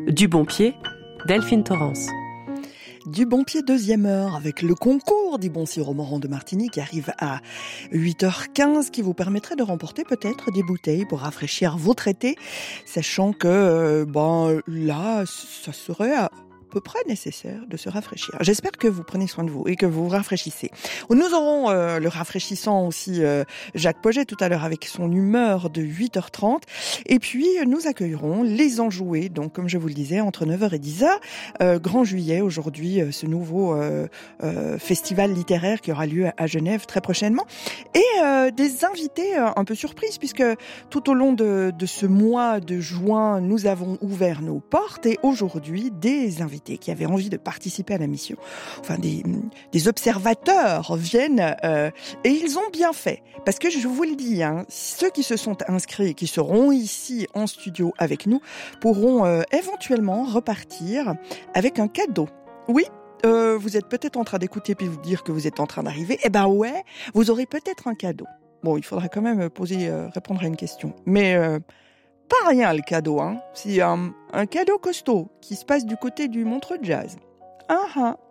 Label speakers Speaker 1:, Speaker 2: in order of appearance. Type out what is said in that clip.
Speaker 1: Du bon pied, Delphine Torrance.
Speaker 2: Du bon pied, deuxième heure, avec le concours du bon sirop Moran de Martigny qui arrive à 8h15, qui vous permettrait de remporter peut-être des bouteilles pour rafraîchir votre été, sachant que là, ça serait à peu près nécessaire de se rafraîchir. J'espère que vous prenez soin de vous et que vous vous rafraîchissez. Nous aurons le rafraîchissant aussi Jacques Poget tout à l'heure avec son humeur de 8h30. Et puis nous accueillerons les enjoués, donc comme je vous le disais, entre 9h et 10h. Grand juillet aujourd'hui, ce nouveau festival littéraire qui aura lieu à Genève très prochainement. Et des invités un peu surprises, puisque tout au long de ce mois de juin, nous avons ouvert nos portes et aujourd'hui, des invités qui avaient envie de participer à la mission, enfin des observateurs viennent et ils ont bien fait. Parce que je vous le dis, ceux qui se sont inscrits et qui seront ici en studio avec nous pourront éventuellement repartir avec un cadeau. Oui, vous êtes peut-être en train d'écouter puis vous dire que vous êtes en train d'arriver. Eh ben ouais, vous aurez peut-être un cadeau. Bon, il faudra quand même répondre à une question. Mais pas rien le cadeau, C'est un cadeau costaud qui se passe du côté du Montreux Jazz.